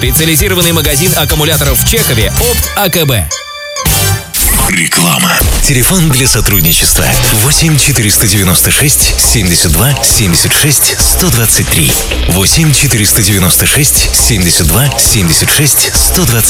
Специализированный магазин аккумуляторов в Чехове «Опт АКБ». Реклама. Телефон для сотрудничества 8 496 72 76 123. 8 496 72 76 123.